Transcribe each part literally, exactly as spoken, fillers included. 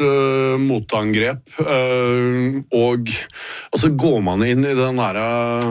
uh, motangrep, uh, og så går man inn i den der,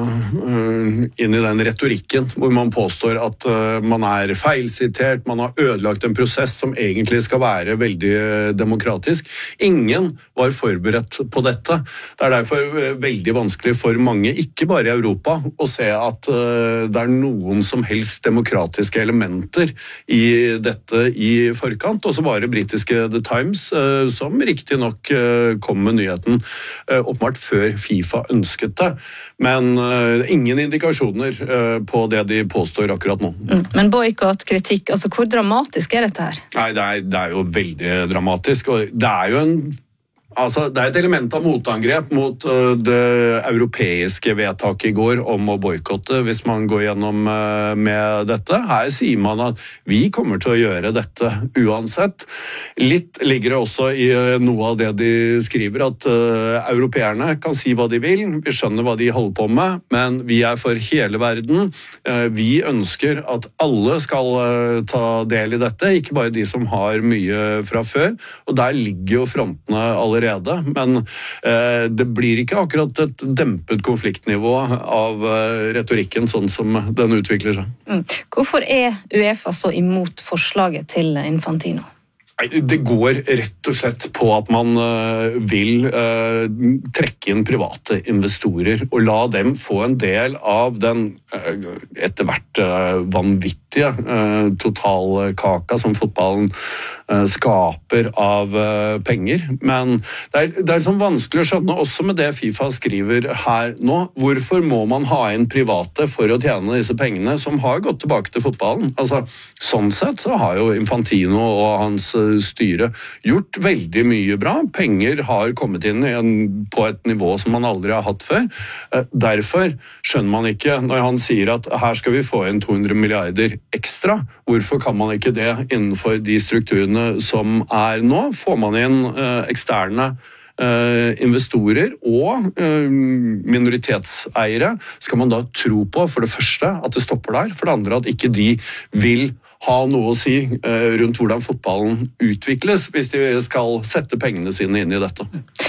uh, inn i den retorikken hvor man påstår at uh, man er feilsitert, man har ødelagt en prosess som egentlig skal være veldig demokratisk. Ingen var forberedt på dette. Det er derfor uh, veldig vanskelig for mange, ikke bare i Europa, å se at uh, det er noen som helst demokratiske elementer i dette i forkant, og så var det britiske The Times uh, som riktig nok uh, kom med nyheten uh, åpenbart før FIFA ønsket det, men uh, ingen indikasjoner uh, på det de påstår akkurat nå. Mm. Men boykott, kritikk, altså hvor dramatisk er dette her? Nei, det er, det er jo veldig dramatisk, og det er jo en Altså, det er et element av motangrep mot uh, det europeiske vedtaket i går om å boykotte hvis man går gjennom uh, med dette. Her sier man at vi kommer til å gjøre dette uansett. Litt ligger det også i uh, noe av det de skriver, at uh, europeerne kan si hva de vil, vi skjønner hva de holder på med, men vi er for hele verden. Uh, vi ønsker at alle skal uh, ta del i dette, ikke bare de som har mye fra før, og der ligger jo frontene allerede. Men eh, det blir ikke akkurat et dempet konfliktnivå av eh, retorikken sånn som den utvikler seg. Mm. Hvorfor er UEFA så imot forslaget til Infantino? Det går rett og slett på at man uh, vil uh, trekke inn private investorer og la dem få en del av den uh, etter hvert uh, vanvittige uh, totalkaka som fotballen uh, skaper av uh, penger. Men det er, det er sånn vanskelig å skjønne også med det FIFA skriver her nå. Hvorfor må man ha inn private for å tjene disse pengene som har gått tilbake til fotballen? Altså, sånn sett så har jo Infantino og hans styre gjort veldig mye bra. Penger har kommet inn på et nivå som man aldri har hatt før. Derfor skjønner man ikke, når han sier at her skal vi få inn to hundre milliarder ekstra, hvorfor kan man ikke det innenfor de strukturene som er nå? Får man inn eksterne Uh, investorer og uh, minoritetseiere, skal man da tro på for det første at det stopper der, for det andre at ikke de vil ha noe å si uh, rundt hvordan fotballen utvikles hvis de skal sette pengene sine inn i dette.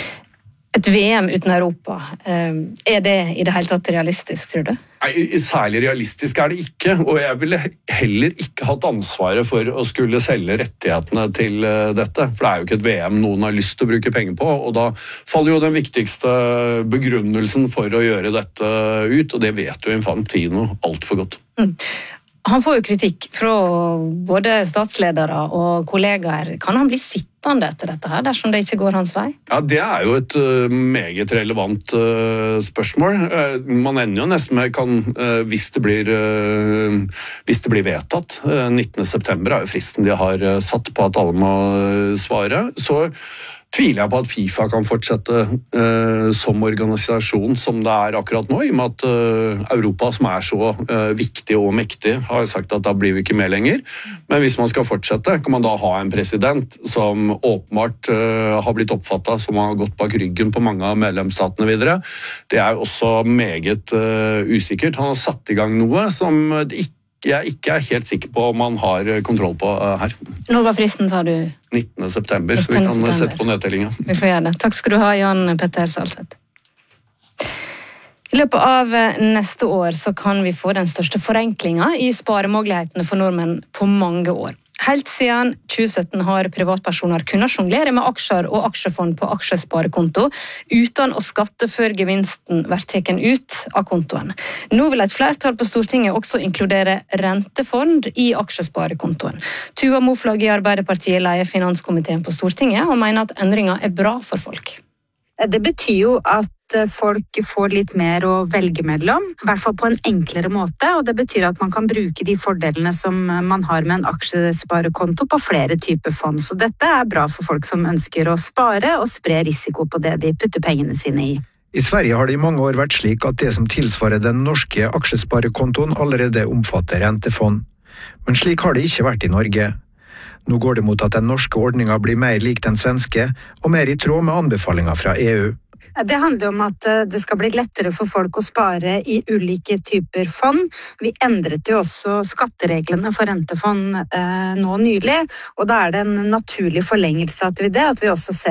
Et V M uten Europa, uh, er det i det hele tatt realistisk, tror du? Nei, særlig realistisk er det ikke, og jeg ville heller ikke hatt ansvaret for å skulle selge rettighetene til dette, for det er jo ikke et V M noen har lyst til å bruke penger på, og da faller jo den viktigste begrunnelsen for å gjøre dette ut, og det vet jo Infantino alt for godt. Mm. Han får jo kritikk fra både statsledere og kollegaer. Kan han bli sittende etter dette her, dersom det ikke går hans vei? Ja, det er jo et uh, meget relevant uh, spørsmål. Uh, man ender jo nesten med, kan, uh, hvis, det blir, uh, hvis det blir vedtatt, uh, nittende september er jo fristen de har uh, satt på at alle må uh, svare, så tviler jeg på at FIFA kan fortsette uh, som organisasjon som det er akkurat nå, i og med at uh, Europa, som er så uh, viktig og mektig, har sagt at da blir vi ikke med lenger. Men hvis man skal fortsette, kan man da ha en president som åpenbart uh, har blitt oppfattet som har gått bak ryggen på mange av medlemsstatene videre. Det er også meget uh, usikkert. Han har satt i gang noe som det ikke jeg ikke er helt sikker på om man har kontroll på uh, her. Når var fristen, tar du? nittende september, så vi kan september. Sette på nedtellingen. Vi får gjøre det. Takk skal du ha, Jan Petter Saltvedt. I løpet av neste år så kan vi få den største forenklingen i sparemulighetene for nordmenn på mange år. Helt siden tjue sytten har privatpersoner kunnet sjonglere med aksjer og aksjefond på aksjesparekonto uten å skatte før gevinsten blir tatt ut av kontoen. Nå vil et flertall på Stortinget også inkludere rentefond i aksjesparekontoen. Tuva Moflag i Arbeiderpartiet leder finanskomiteen på Stortinget og mener at endringen er bra for folk. Det betyr jo at folk får litt mer å velge mellom, i hvert fall på en enklere måte, og det betyr at man kan bruke de fordelene som man har med en aksjesparekonto på flere typer fond. Så dette er bra for folk som ønsker å spare og spre risiko på det de putter pengene sine i. I Sverige har det i mange år vært slik at det som tilsvarer den norske aksjesparekontoen allerede omfatter rentefond. Men slik har det ikke vært i Norge. Nå går det mot at den norske ordningen blir mer lik den svenske, og mer i tråd med anbefalinger fra E U. Det handler om at det skal bli lettere for folk å spare i ulike typer fond. Vi endret jo også skattereglene for rentefond eh, nå nylig, og da er det en naturlig forlengelse av det, at vi også ser